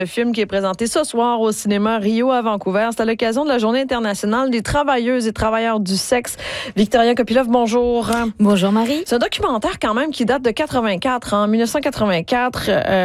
Le film qui est présenté ce soir au cinéma Rio à Vancouver, c'est à l'occasion de la Journée internationale des travailleuses et travailleurs du sexe. Victoria Kopilov, bonjour. Bonjour Marie. C'est un documentaire quand même qui date de 84, en 1984.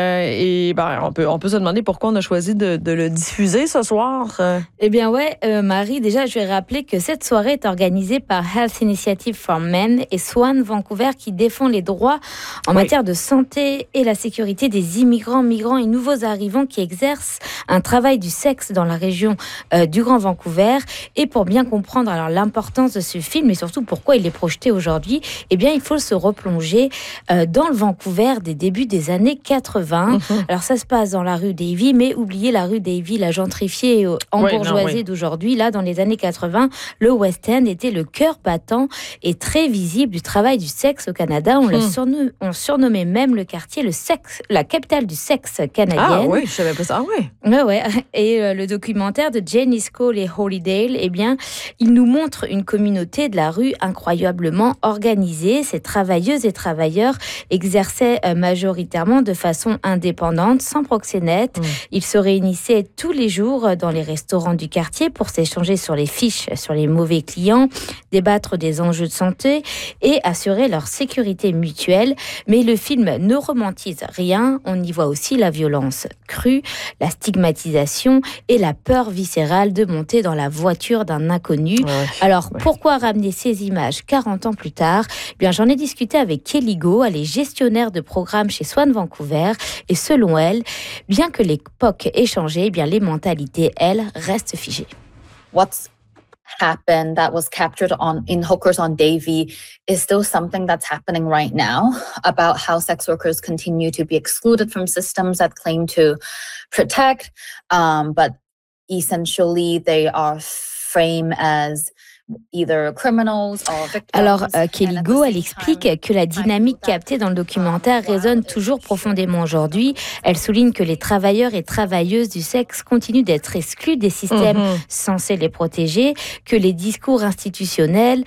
On peut se demander pourquoi on a choisi de le diffuser ce soir. Eh bien Marie, déjà je vais rappeler que cette soirée est organisée par Health Initiative for Men et Swan Vancouver qui défend les droits en matière de santé et la sécurité des immigrants, migrants et nouveaux arrivants qui exercent un travail du sexe dans la région du Grand Vancouver. Et pour bien comprendre alors l'importance de ce film et surtout pourquoi il est projeté aujourd'hui, eh bien il faut se replonger dans le Vancouver des débuts des années 80. Alors ça se passe dans la rue Davie, mais oubliez la rue Davie, la gentrifiée et embourgeoisée d'aujourd'hui. Là, dans les années 80, le West End était le cœur battant et très visible du travail du sexe au Canada. On surnommait même le quartier la capitale du sexe canadienne. Ah oui, je savais pas ça. Ah oui. Ouais. Et le documentaire de Jenny Cole et Hollydale, eh bien, il nous montre une communauté de la rue incroyablement organisée. Ces travailleuses et travailleurs exerçaient majoritairement de façon indépendante, sans proxénète. Ils se réunissaient tous les jours dans les restaurants du quartier pour s'échanger sur les fiches, sur les mauvais clients, débattre des enjeux de santé et assurer leur sécurité mutuelle. Mais le film ne romantise rien. On y voit aussi la violence crue, la stigmatisation et la peur viscérale de monter dans la voiture d'un inconnu. Pourquoi ramener ces images 40 ans plus tard ? Eh bien, j'en ai discuté avec Kelly Go, elle est gestionnaire de programme chez Swan Vancouver. Et selon elle, bien que l'époque ait changé, eh bien, les mentalités, elles, restent figées. What's happened that was captured in Hookers on Davie is still something that's happening right now, about how sex workers continue to be excluded from systems that claim to protect, but essentially they are framed as either criminals or victims. Alors, Kelly Go, elle explique que la dynamique captée dans le documentaire résonne toujours profondément aujourd'hui. Elle souligne que les travailleurs et travailleuses du sexe continuent d'être exclus des systèmes censés les protéger, que les discours institutionnels,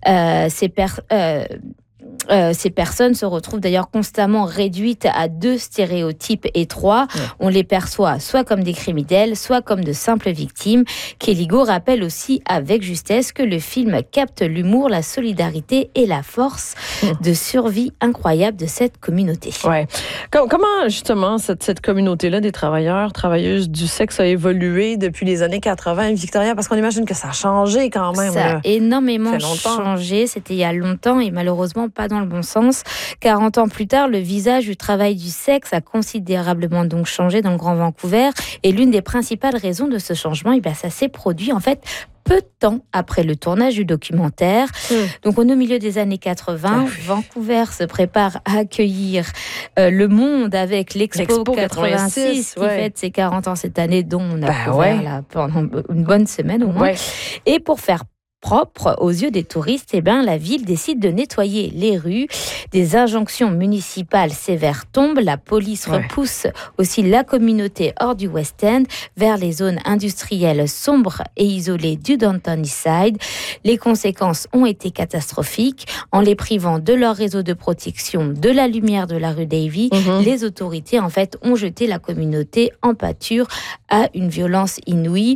ces personnes se retrouvent d'ailleurs constamment réduites à deux stéréotypes étroits. On les perçoit soit comme des criminels, soit comme de simples victimes. Kelly Go rappelle aussi avec justesse que le film capte l'humour, la solidarité et la force de survie incroyable de cette communauté. Ouais. Comment justement cette communauté-là des travailleurs, travailleuses du sexe a évolué depuis les années 80, Victoria? Parce qu'on imagine que ça a changé quand même. Ça a énormément changé. C'était il y a longtemps et malheureusement pas dans le bon sens. 40 ans plus tard, le visage du travail du sexe a considérablement donc changé dans le Grand Vancouver. Et l'une des principales raisons de ce changement, ça s'est produit en fait peu de temps après le tournage du documentaire. Donc on est au milieu des années 80. Vancouver se prépare à accueillir le monde avec l'Expo 86 qui fête ses 40 ans cette année, dont on a couvert là, pendant une bonne semaine au moins. Et pour faire propre aux yeux des touristes, la ville décide de nettoyer les rues. Des injonctions municipales sévères tombent. La police repousse aussi la communauté hors du West End vers les zones industrielles sombres et isolées du Downtown Eastside. Les conséquences ont été catastrophiques. En les privant de leur réseau de protection, de la lumière de la rue Davie, les autorités ont jeté la communauté en pâture à une violence inouïe.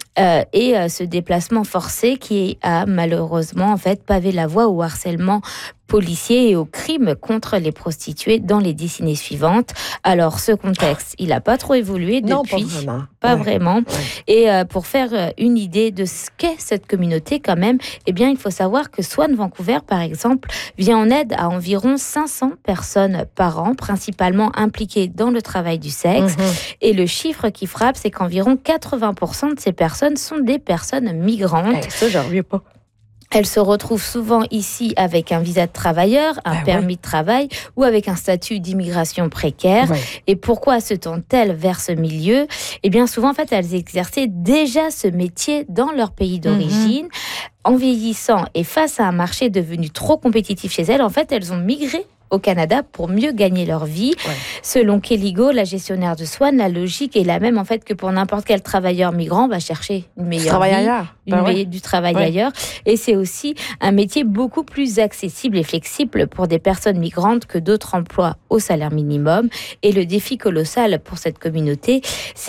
Et ce déplacement forcé qui a malheureusement pavé la voie au harcèlement policier et aux crimes contre les prostituées dans les décennies suivantes. Alors, ce contexte, il n'a pas trop évolué depuis. Non, pas vraiment. Et pour faire une idée de ce qu'est cette communauté, quand même, il faut savoir que Swan Vancouver, par exemple, vient en aide à environ 500 personnes par an, principalement impliquées dans le travail du sexe. Et le chiffre qui frappe, c'est qu'environ 80% de ces personnes sont des personnes migrantes. Ça, j'en reviens pas. Elles se retrouvent souvent ici avec un visa de travailleur, un permis de travail ou avec un statut d'immigration précaire. Et pourquoi se tournent-elles vers ce milieu ? Souvent, elles exerçaient déjà ce métier dans leur pays d'origine. En vieillissant et face à un marché devenu trop compétitif chez elles, elles ont migré au Canada pour mieux gagner leur vie. Selon Kelly Go, la gestionnaire de Swan, la logique est la même que pour n'importe quel travailleur migrant va chercher une meilleure vie, du travail ailleurs. Et c'est aussi un métier beaucoup plus accessible et flexible pour des personnes migrantes que d'autres emplois au salaire minimum. Et le défi colossal pour cette communauté, c'est